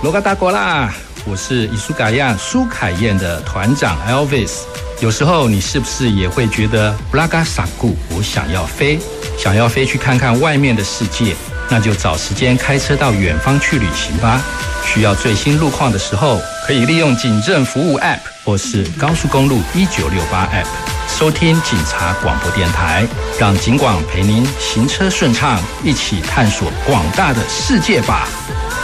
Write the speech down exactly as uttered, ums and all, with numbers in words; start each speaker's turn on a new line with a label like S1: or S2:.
S1: 罗嘎达国啦，我是伊苏嘎亚苏凯燕的团长 Elvis。有时候你是不是也会觉得布拉嘎萨古，我想要飞，想要飞去看看外面的世界？那就找时间开车到远方去旅行吧。需要最新路况的时候，可以利用警政服务 App 或是高速公路一九六八 App 收听警察广播电台，让警广陪您行车顺畅，一起探索广大的世界吧。